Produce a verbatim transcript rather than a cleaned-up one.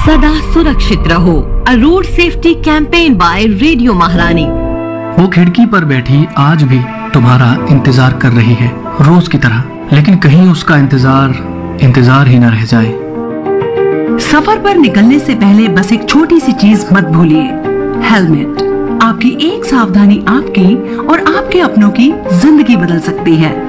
सदा सुरक्षित रहो। अ road safety campaign bye radio महारानी। वो खिड़की पर बैठी आज भी तुम्हारा इंतजार कर रही है, रोज की तरह, लेकिन कहीं उसका इंतजार इंतजार ही न रह जाए। सफर पर निकलने से पहले बस एक छोटी सी चीज मत भूलिए, हेलमेट। आपकी एक सावधानी आपकी और आपके अपनों की जिंदगी बदल सकती है।